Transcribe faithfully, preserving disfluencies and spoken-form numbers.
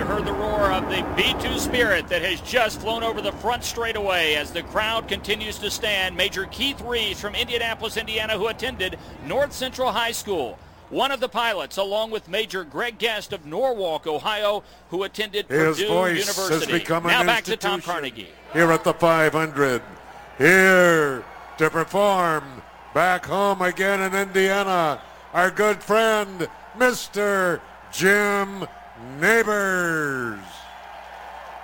heard the roar of the B two Spirit that has just flown over the front straightaway as the crowd continues to stand. Major Keith Reeves from Indianapolis, Indiana, who attended North Central High School. One of the pilots, along with Major Greg Guest of Norwalk, Ohio, who attended His Purdue voice University. Has become now an back to Tom institution Carnegie. Here at the five hundred. Here to perform back home again in Indiana, our good friend, Mister Jim Neighbors.